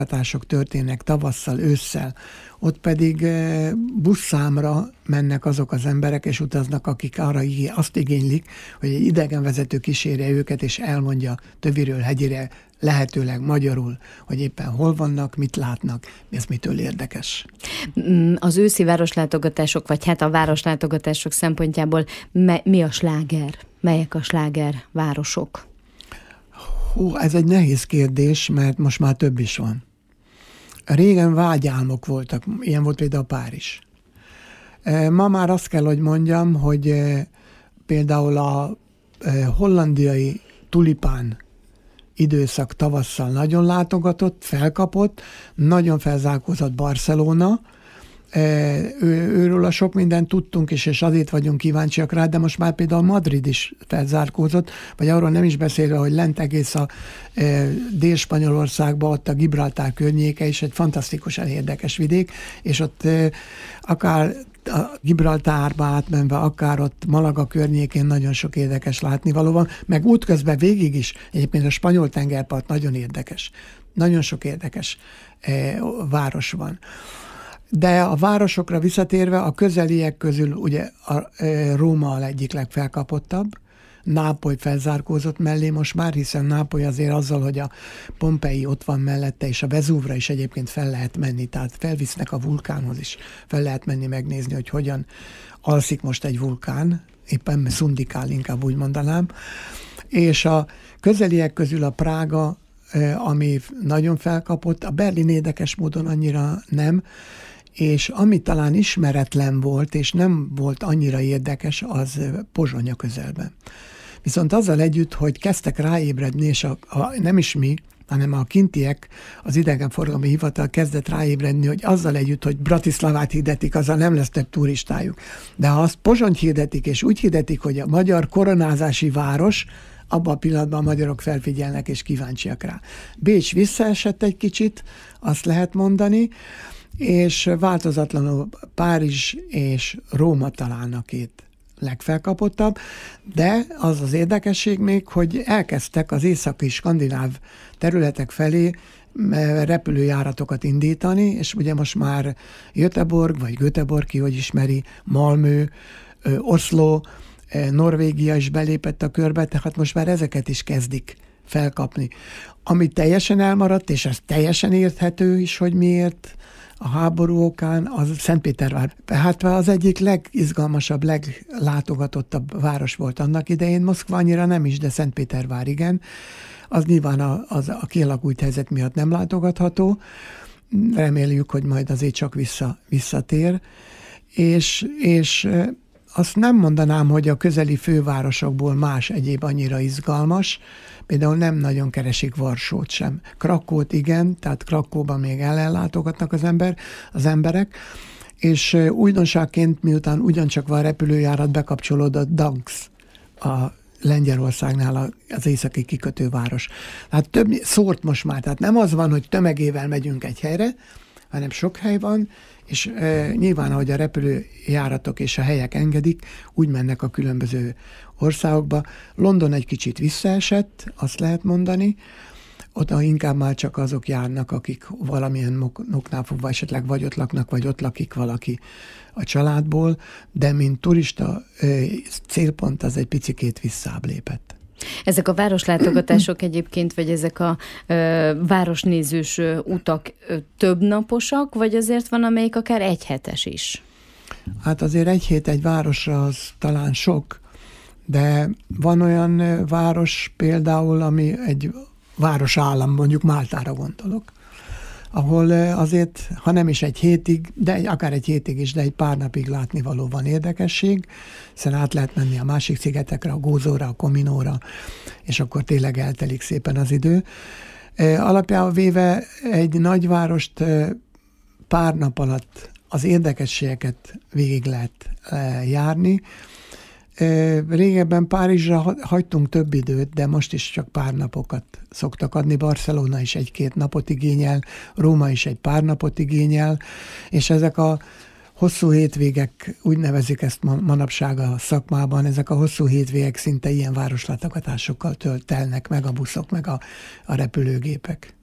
látogatások történnek tavasszal, ősszel, ott pedig buszszámra mennek azok az emberek, és utaznak, akik arra azt igénylik, hogy egy idegenvezető kísérje őket, és elmondja töviről hegyire, lehetőleg magyarul, hogy éppen hol vannak, mit látnak, ez mitől érdekes. Az őszi városlátogatások, vagy hát a városlátogatások szempontjából mi a sláger? Melyek a sláger városok? Hú, ez egy nehéz kérdés, mert most már több is van. Régen vágyálmok voltak, ilyen volt például Párizs. Ma már azt kell, hogy mondjam, hogy például a hollandiai tulipán időszak tavasszal nagyon látogatott, felkapott, nagyon felzárkózott Barcelona, őről a sok mindent tudtunk is, és azért vagyunk kíváncsiak rá, de most már például Madrid is felzárkózott, vagy arról nem is beszélve, hogy lent egész a Dél-Spanyolországban, ott a Gibraltár környéke is egy fantasztikusan érdekes vidék, és ott akár a Gibraltárba átmenve, akár ott Malaga környékén nagyon sok érdekes látnivaló van, meg útközben végig is, egyébként a spanyol tengerpart nagyon érdekes. Nagyon sok érdekes város van. De a városokra visszatérve, a közeliek közül ugye Róma a egyik legfelkapottabb, Nápoly felzárkózott mellé most már, hiszen Nápoly azért azzal, hogy a Pompei ott van mellette, és a Vezúvra is egyébként fel lehet menni, tehát felvisznek a vulkánhoz is, fel lehet menni megnézni, hogy hogyan alszik most egy vulkán, éppen szundikál, inkább úgy mondanám. És a közeliek közül a Prága, ami nagyon felkapott, a Berlin érdekes módon annyira nem, és ami talán ismeretlen volt, és nem volt annyira érdekes, az Pozsony közelben. Viszont azzal együtt, hogy kezdtek ráébredni, és nem is mi, hanem a kintiek, az idegenforgalmi hivatal kezdett ráébredni, hogy azzal együtt, hogy Bratislavát hirdetik, azzal nem lesz több turistájuk. De ha azt Pozsonyt hirdetik, és úgy hirdetik, hogy a magyar koronázási város, abban a pillanatban a magyarok felfigyelnek, és kíváncsiak rá. Bécs visszaesett egy kicsit, azt lehet mondani, és változatlanul Párizs és Róma talán a két legfelkapottabb, de az az érdekesség még, hogy elkezdtek az északi skandináv területek felé repülőjáratokat indítani, és ugye most már Göteborg, vagy Göteborg, ki hogy ismeri, Malmö, Oslo, Norvégia is belépett a körbe, tehát most már ezeket is kezdik felkapni. Ami teljesen elmaradt, és ez teljesen érthető is, hogy miért, a háború okán, az Szentpétervár. Hát az egyik legizgalmasabb, leglátogatottabb város volt annak idején, Moszkva annyira nem is, de Szentpétervár igen. Az nyilván a kialakult helyzet miatt nem látogatható. Reméljük, hogy majd azért csak visszatér. És azt nem mondanám, hogy a közeli fővárosokból más egyéb annyira izgalmas. Például nem nagyon keresik Varsót sem. Krakót igen, tehát Krakóban még ellátogatnak az emberek, és újdonságként, miután ugyancsak van repülőjárat, bekapcsolódott Gdańsk, a Lengyelországnál az északi kikötőváros. Tehát több szórt most már, tehát nem az van, hogy tömegével megyünk egy helyre, hanem sok hely van, és nyilván, ahogy a repülőjáratok és a helyek engedik, úgy mennek a különböző országokba. London egy kicsit visszaesett, azt lehet mondani, oda inkább már csak azok járnak, akik valamilyen oknál fogva esetleg vagy ott laknak, vagy ott lakik valaki a családból, de mint turista célpont az egy picikét visszább lépett. Ezek a városlátogatások egyébként, vagy ezek a városnézős utak több naposak, vagy azért van, amelyik akár egyhetes is? Hát azért egy hét egy városra az talán sok, de van olyan város például, ami egy városállam, mondjuk Máltára gondolok, ahol azért, ha nem is egy hétig, de akár egy hétig is, de egy pár napig látnivaló van érdekesség, hiszen át lehet menni a másik szigetekre, a Gózóra, a Kominóra, és akkor tényleg eltelik szépen az idő. Alapjában véve egy nagyvárost pár nap alatt az érdekességeket végig lehet járni. Régebben Párizsra hagytunk több időt, de most is csak pár napokat szoktak adni. Barcelona is egy-két napot igényel, Róma is egy pár napot igényel, és ezek a hosszú hétvégek, úgy nevezik ezt manapság a szakmában, ezek a hosszú hétvégek szinte ilyen városlátogatásokkal telnek meg a buszok, meg a repülőgépek.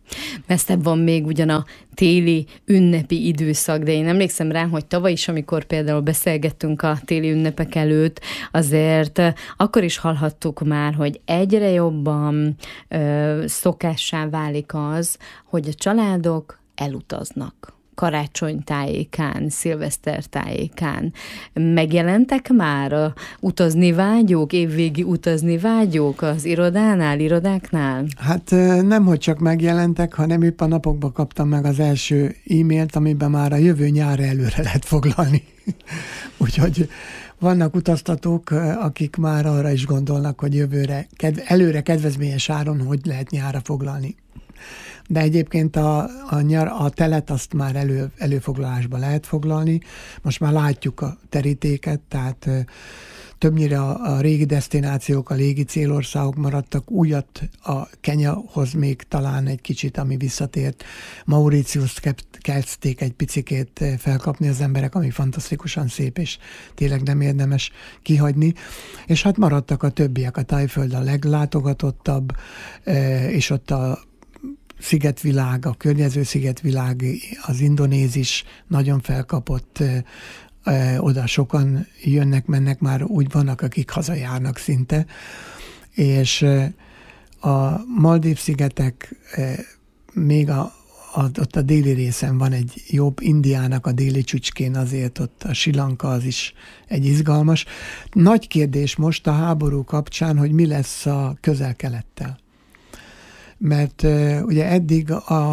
Messzebb van még ugyan a téli ünnepi időszak, de én emlékszem rá, hogy tavaly is, amikor például beszélgettünk a téli ünnepek előtt, azért akkor is hallhattuk már, hogy egyre jobban szokássá válik az, hogy a családok elutaznak. Karácsony tájékán, szilveszter tájékán. Megjelentek már a utazni vágyók, évvégi utazni vágyók az irodáknál? Hát nem, hogy csak megjelentek, hanem épp a napokban kaptam meg az első e-mailt, amiben már a jövő nyárra előre lehet foglalni. Úgyhogy vannak utaztatók, akik már arra is gondolnak, hogy jövőre, előre kedvezményes áron, hogy lehet nyárra foglalni. De egyébként a telet azt már előfoglalásba lehet foglalni. Most már látjuk a terítéket, tehát többnyire a régi desztinációk, a légi célországok maradtak, újat a Kenyahoz még talán egy kicsit, ami visszatért. Mauritiust kezdték egy picikét felkapni az emberek, ami fantasztikusan szép, és tényleg nem érdemes kihagyni. És hát maradtak a többiek, a Thaiföld a leglátogatottabb, és ott a szigetvilág, a környező szigetvilág, az indonéz is nagyon felkapott, oda sokan jönnek-mennek, már úgy vannak, akik hazajárnak szinte, és a Maldív-szigetek még ott a déli részen van egy jobb, Indiának a déli csücskén, azért ott a Sri Lanka az is egy izgalmas. Nagy kérdés most a háború kapcsán, hogy mi lesz a Közel-Kelettel. Mert ugye eddig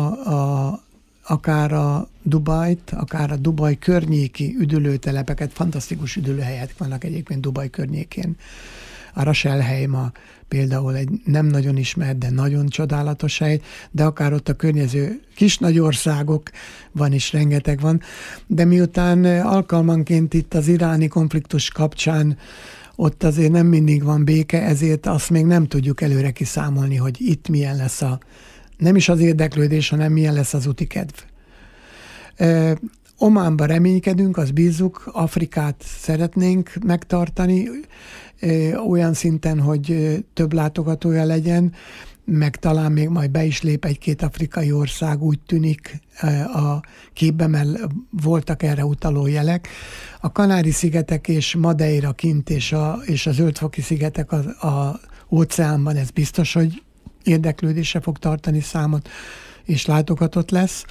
akár a Dubajt, akár a Dubaj környéki üdülőtelepeket, fantasztikus üdülőhelyek vannak egyébként Dubaj környékén. A Ras Al Khaimah például egy nem nagyon ismert, de nagyon csodálatos hely, de akár ott a környező kis-nagy országokban is rengeteg van. De miután alkalmanként itt az iráni konfliktus kapcsán ott azért nem mindig van béke, ezért azt még nem tudjuk előre kiszámolni, hogy itt milyen lesz nem is az érdeklődés, hanem milyen lesz az úti kedv. Ománba reménykedünk, azt bízzuk, Afrikát szeretnénk megtartani, olyan szinten, hogy több látogatója legyen, meg talán még majd be is lép egy-két afrikai ország, úgy tűnik a képben, mert voltak erre utaló jelek. A Kanári-szigetek és Madeira kint és a Zöld-foki szigetek az óceánban, ez biztos, hogy érdeklődésre fog tartani számot, és látogatott lesz.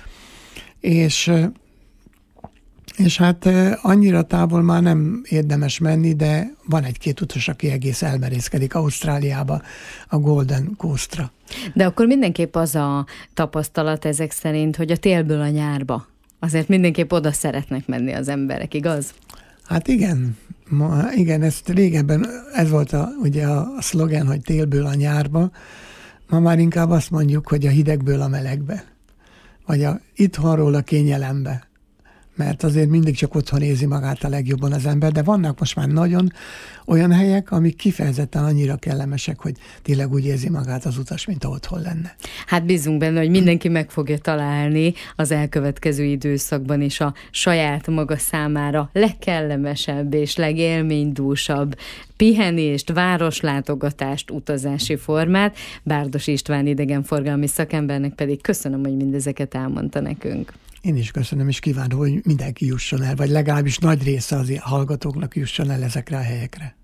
És hát annyira távol már nem érdemes menni, de van egy-két utas, aki egész elmerészkedik Ausztráliába, a Golden Coastra. De akkor mindenképp az a tapasztalat ezek szerint, hogy a télből a nyárba. Azért mindenképp oda szeretnek menni az emberek, igaz? Hát igen. Igen, ezt régebben ez volt ugye a szlogen, hogy télből a nyárba. Ma már inkább azt mondjuk, hogy a hidegből a melegbe. Vagy itthonról a kényelembe. Mert azért mindig csak otthon érzi magát a legjobban az ember, de vannak most már nagyon olyan helyek, amik kifejezetten annyira kellemesek, hogy tényleg úgy érzi magát az utas, mint otthon lenne. Hát bízunk benne, hogy mindenki meg fogja találni az elkövetkező időszakban is a saját maga számára legkellemesebb és legélménydúsabb pihenést, városlátogatást, utazási formát. Bárdos István idegenforgalmi szakembernek pedig köszönöm, hogy mindezeket elmondta nekünk. Én is köszönöm, és kívánom, hogy mindenki jusson el, vagy legalábbis nagy része az hallgatóknak jusson el ezekre a helyekre.